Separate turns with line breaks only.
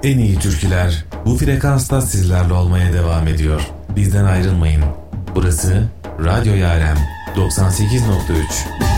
En iyi türküler bu frekansta sizlerle olmaya devam ediyor. Bizden ayrılmayın. Burası Radyo Yarem 98.3.